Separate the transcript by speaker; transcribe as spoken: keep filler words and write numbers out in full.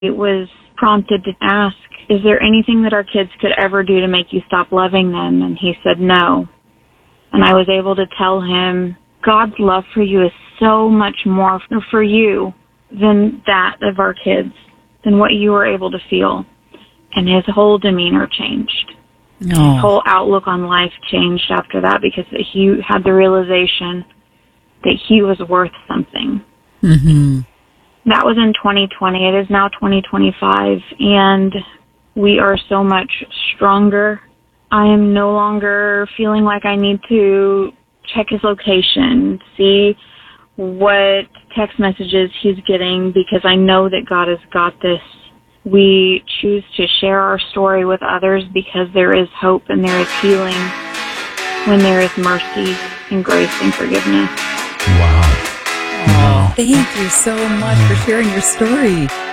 Speaker 1: It was prompted to ask, is there anything that our kids could ever do to make you stop loving them? And he said no. And I was able to tell him, God's love for you is so much more for you than that of our kids, than what you were able to feel. And his whole demeanor changed.
Speaker 2: Oh.
Speaker 1: His whole outlook on life changed after that, because he had the realization that he was worth something.
Speaker 2: Mm-hmm.
Speaker 1: That was in twenty twenty. It is now twenty twenty-five, and we are so much stronger. I am no longer feeling like I need to check his location, see what text messages he's getting, because I know that God has got this. We choose to share our story with others because there is hope and there is healing when there is mercy and grace and forgiveness.
Speaker 3: Wow.
Speaker 2: Oh, thank you so much for sharing your story.